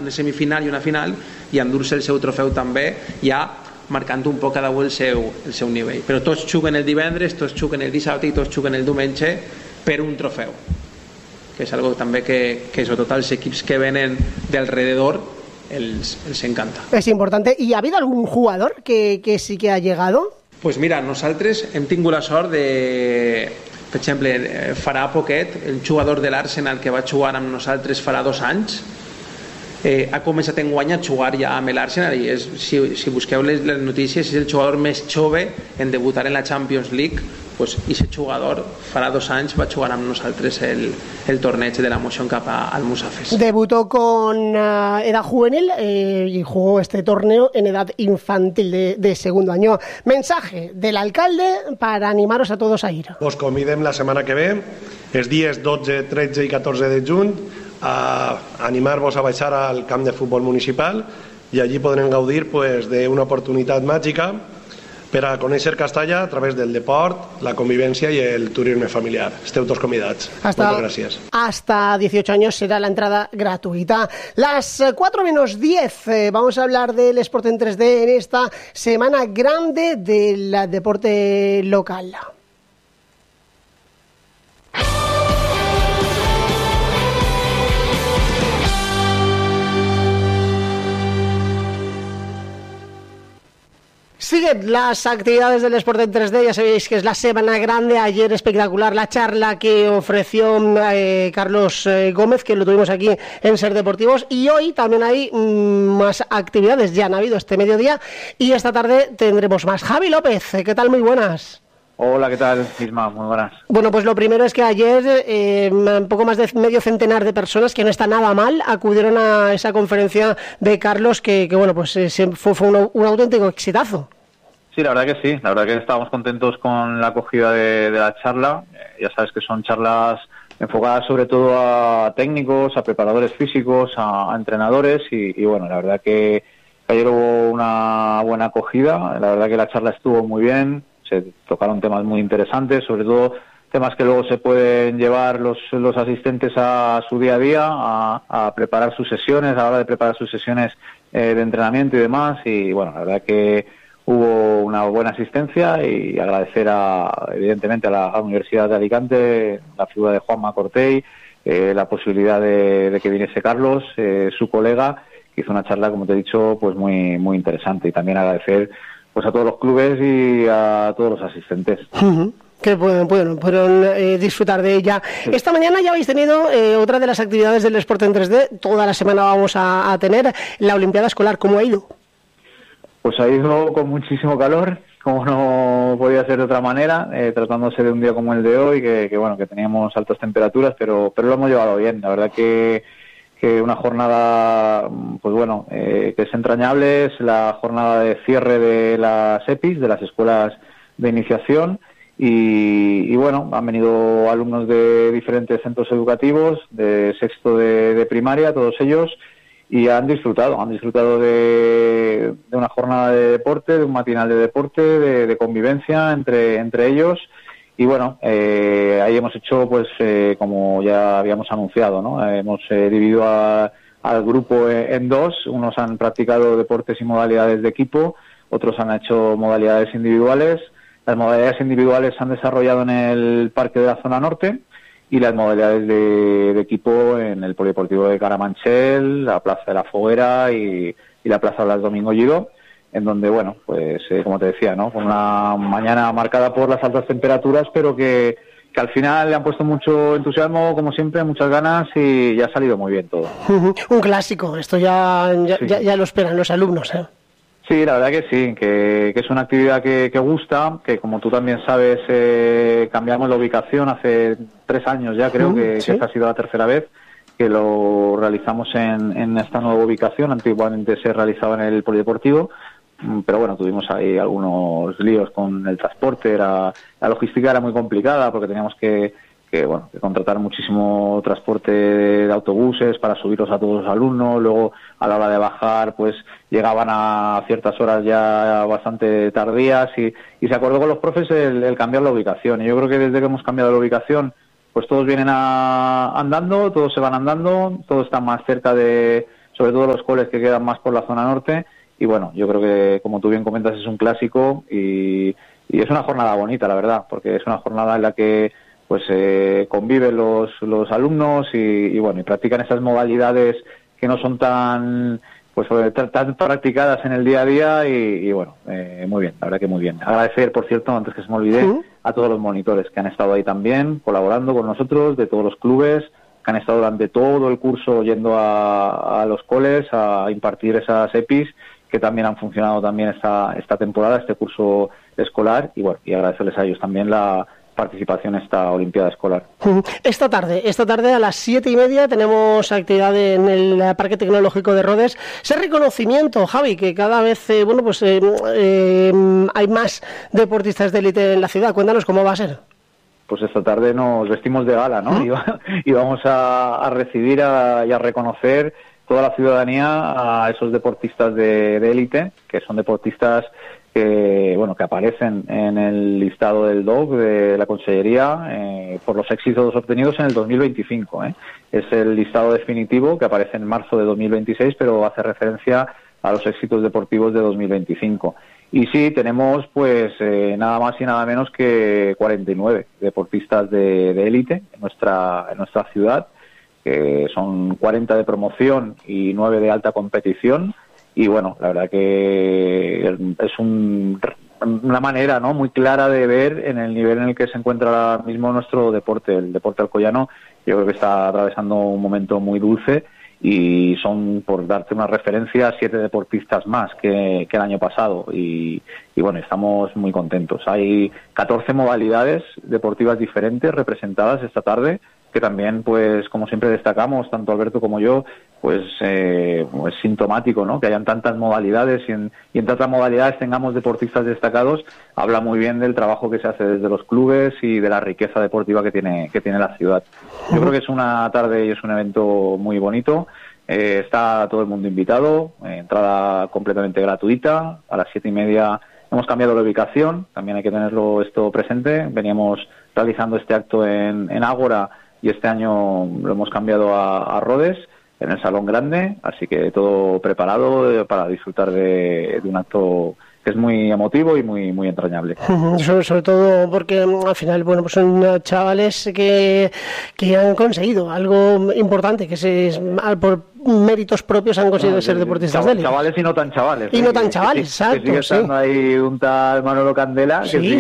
una semifinal i una final, i endur-se el seu trofeu també, ja marcant un poc cada un el seu nivell. Però tots juguen el divendres, tots juguen el dissabte i tots juguen el diumenge per un trofeu, que és algo també que sobretot als equips que venen d'alrededor els encanta. Es importante. ¿Y ha habido algún jugador que sí que ha llegado? Pues mira, nosaltres hem tingut la sort de, per exemple, farà poquet, el jugador de l'Arsenal que va jugar amb nosaltres farà 2 anys, ha començat enguany a jugar ja amb l'Arsenal i si busqueu les notícies és el jugador més jove en debutar en la Champions League. Pues ese jugador farà 2 anys va jugar amb nosaltres el torneig de la Motion Cup al Musafes. Debutó con edad juvenil y jugó este torneo en edad infantil de segundo año. Mensaje del alcalde para animaros a todos a ir. Us convidem la setmana que ve, els dies 12, 13 i 14 de juny, a animar-vos a baixar al camp de futbol municipal i allí podrem gaudir d'una oportunitat màgica per a conèixer Castalla a través del deport, la convivència i el turisme familiar. Esteu tots convidats. Moltes gràcies. Hasta 18 años será la entrada gratuita. Las 4 menos 10, vamos a hablar del Sport en 3D en esta semana grande del deporte local. Siguen las actividades del Sport en 3D, ya sabéis que es la semana grande. Ayer espectacular la charla que ofreció Carlos Gómez, que lo tuvimos aquí en Ser Deportivos, y hoy también hay más actividades, ya han habido este mediodía y esta tarde tendremos más. Javi López, ¿qué tal? Muy buenas. Hola, ¿qué tal, Isma? Muy buenas. Bueno, pues lo primero es que ayer un poco más de medio centenar de personas, que no está nada mal, acudieron a esa conferencia de Carlos que bueno, pues fue un auténtico exitazo. Sí, la verdad que sí. La verdad que estábamos contentos con la acogida de la charla. Ya sabes que son charlas enfocadas sobre todo a técnicos, a preparadores físicos, a entrenadores y bueno, la verdad que ayer hubo una buena acogida. La verdad que la charla estuvo muy bien. Se tocaron temas muy interesantes, sobre todo temas que luego se pueden llevar los asistentes a su día a día, a preparar sus sesiones, a la hora de preparar sus sesiones de entrenamiento y demás. Y bueno, la verdad que hubo una buena asistencia y agradecer evidentemente a la Universidad de Alicante, la figura de Juanma Cortey, la posibilidad de que viniese Carlos, su colega, que hizo una charla, como te he dicho, pues muy, muy interesante. Y también agradecer pues a todos los clubes y a todos los asistentes. Que pudieron disfrutar de ella. Sí. Esta mañana ya habéis tenido otra de las actividades del Sport en 3D. Toda la semana vamos a tener la Olimpiada Escolar. ¿Cómo ha ido? Pues ha ido con muchísimo calor, como no podía ser de otra manera, tratándose de un día como el de hoy, que bueno, que teníamos altas temperaturas, pero lo hemos llevado bien. La verdad que una jornada, pues bueno, que es entrañable, es la jornada de cierre de las EPIs, de las escuelas de iniciación, y bueno, han venido alumnos de diferentes centros educativos, de sexto de primaria, todos ellos, y han disfrutado de una jornada de deporte, de un matinal de deporte, de convivencia entre ellos. Y bueno, ahí hemos hecho, pues como ya habíamos anunciado, ¿no? Hemos dividido al grupo en dos. Unos han practicado deportes y modalidades de equipo, otros han hecho modalidades individuales. Las modalidades individuales se han desarrollado en el Parque de la Zona Norte y las modalidades de equipo en el Polideportivo de Carabanchel, la Plaza de la Foguera y la Plaza Blas Domingo Lledó, en donde, bueno, pues como te decía, ¿no? Con una mañana marcada por las altas temperaturas, pero que al final le han puesto mucho entusiasmo, como siempre, muchas ganas y ya ha salido muy bien todo. Un clásico, esto ya lo esperan los alumnos, ¿eh? Sí, la verdad que sí, que es una actividad que gusta, que como tú también sabes, cambiamos la ubicación hace 3 años ya, creo que esta ha sido la tercera vez que lo realizamos en esta nueva ubicación. Antiguamente se realizaba en el Polideportivo, pero bueno, tuvimos ahí algunos líos con el transporte, la logística era muy complicada porque teníamos que contratar muchísimo transporte de autobuses para subirlos a todos los alumnos. Luego, a la hora de bajar, pues llegaban a ciertas horas ya bastante tardías y se acordó con los profes el cambiar la ubicación. Y yo creo que desde que hemos cambiado la ubicación, pues todos vienen andando, todos se van andando, todos están más cerca de sobre todo los coles que quedan más por la zona norte. Y bueno, yo creo que, como tú bien comentas, es un clásico y es una jornada bonita, la verdad, porque es una jornada en la que pues conviven los alumnos y bueno, y practican esas modalidades que no son tan practicadas en el día a día y bueno, muy bien, la verdad que muy bien. Agradecer, por cierto, antes que se me olvide, a todos los monitores que han estado ahí también, colaborando con nosotros, de todos los clubes, que han estado durante todo el curso yendo a los coles a impartir esas EPIs, que también han funcionado también esta temporada, este curso escolar, y bueno, y agradecerles a ellos también la participación en esta Olimpiada Escolar. Esta tarde a las 7:30 tenemos actividad en el Parque Tecnológico de Rodes. Ese reconocimiento, Javi, que cada vez hay más deportistas de élite en la ciudad. Cuéntanos cómo va a ser. Pues esta tarde nos vestimos de gala, ¿no? Y vamos a recibir y a reconocer toda la ciudadanía a esos deportistas de élite, que son deportistas que aparecen en el listado del DOC de la Consellería por los éxitos obtenidos en el 2025. Es el listado definitivo que aparece en marzo de 2026, pero hace referencia a los éxitos deportivos de 2025. Y sí, tenemos pues nada más y nada menos que 49 deportistas de élite en nuestra ciudad, que son 40 de promoción y 9 de alta competición. Y bueno, la verdad que es una manera, ¿no?, muy clara de ver en el nivel en el que se encuentra ahora mismo nuestro deporte. El deporte alcoyano yo creo que está atravesando un momento muy dulce y son, por darte una referencia, 7 deportistas más que el año pasado y bueno, estamos muy contentos. Hay 14 modalidades deportivas diferentes representadas esta tarde, que también, pues, como siempre destacamos, tanto Alberto como yo, pues es sintomático, ¿no?, que hayan tantas modalidades y en tantas modalidades tengamos deportistas destacados. Habla muy bien del trabajo que se hace desde los clubes y de la riqueza deportiva que tiene la ciudad. Yo creo que es una tarde y es un evento muy bonito. Está todo el mundo invitado, entrada completamente gratuita. A las 7:30 hemos cambiado la ubicación, también hay que tenerlo esto presente. Veníamos realizando este acto en Ágora, y este año lo hemos cambiado a Rodes, en el Salón Grande, así que todo preparado para disfrutar de un acto que es muy emotivo y muy entrañable. Sobre todo porque al final, bueno, pues son chavales que han conseguido algo importante, que por méritos propios han conseguido ser deportistas de élite. Chavales y no tan chavales. Y no tan chavales, exacto. Que sigue estando ahí un tal Manolo Candela,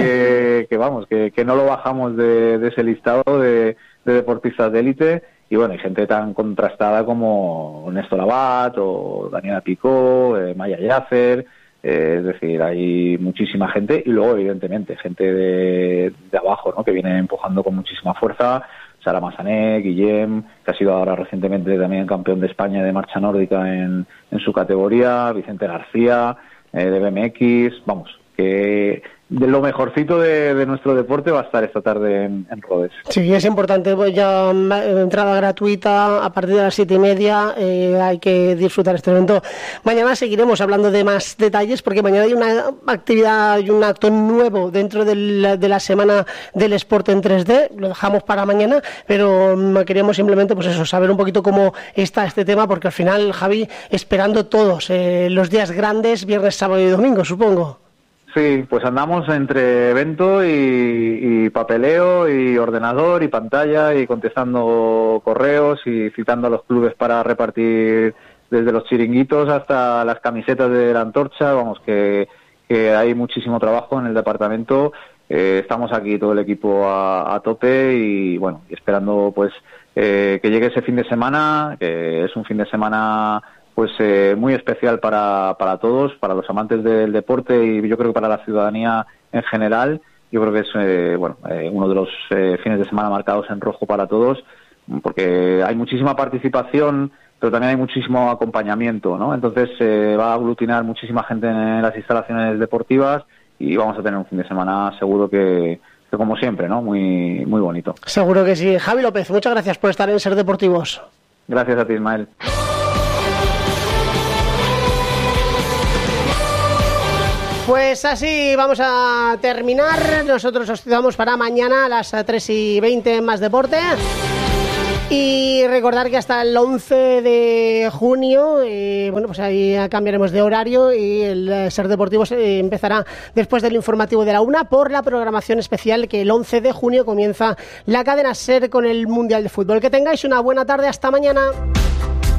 que no lo bajamos de ese listado de deportistas de élite, y bueno, hay gente tan contrastada como Néstor Abad o Daniela Picó, Maya Yacer, es decir, hay muchísima gente, y luego evidentemente gente de abajo, ¿no?, que viene empujando con muchísima fuerza. Sara Massanet, Guillem, que ha sido ahora recientemente también campeón de España de marcha nórdica en su categoría, Vicente García, de BMX, vamos, que de lo mejorcito de nuestro deporte va a estar esta tarde en Rodes. Sí, es importante, pues ya entrada gratuita a partir de las 7:30, hay que disfrutar este evento. Mañana seguiremos hablando de más detalles, porque mañana hay una actividad y un acto nuevo dentro de la semana del Sport en 3D, lo dejamos para mañana, pero queríamos simplemente pues eso, saber un poquito cómo está este tema, porque al final, Javi, esperando todos los días grandes, viernes, sábado y domingo, supongo. Sí, pues andamos entre evento y papeleo y ordenador y pantalla y contestando correos y citando a los clubes para repartir desde los chiringuitos hasta las camisetas de la antorcha. Vamos, que hay muchísimo trabajo en el departamento. Estamos aquí todo el equipo a tope y bueno, esperando pues que llegue ese fin de semana, que es un fin de semana pues muy especial para todos, para los amantes del deporte y yo creo que para la ciudadanía en general. Yo creo que es uno de los fines de semana marcados en rojo para todos, porque hay muchísima participación, pero también hay muchísimo acompañamiento, ¿no? Entonces va a aglutinar muchísima gente en las instalaciones deportivas y vamos a tener un fin de semana seguro que como siempre, ¿no?, muy bonito. Seguro que sí. Javi López, muchas gracias por estar en Ser Deportivos. Gracias a ti, Ismael. Pues así vamos a terminar. Nosotros os citamos para mañana a las 3:20 más deporte. Y recordar que hasta el 11 de junio, bueno, pues ahí cambiaremos de horario y el Ser Deportivos empezará después del informativo de la 1 por la programación especial que el 11 de junio comienza la cadena Ser con el Mundial de Fútbol. Que tengáis una buena tarde, hasta mañana.